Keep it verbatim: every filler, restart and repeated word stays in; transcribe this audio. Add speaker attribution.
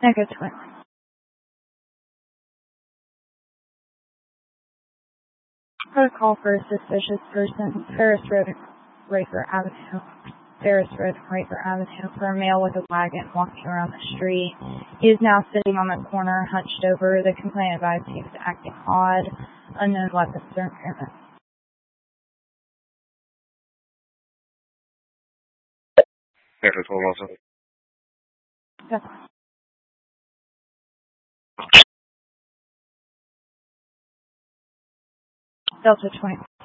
Speaker 1: Echo twenty. Protocol for a suspicious person, Ferris Road, Raper Avenue. Ferris Road, Raper Avenue, for a male with a wagon walking around the street. He is now sitting on the corner, hunched over. The complainant advised he was acting odd. Unknown weapons or impairment.
Speaker 2: Echo twelve also.
Speaker 1: Yes. Delta twenty.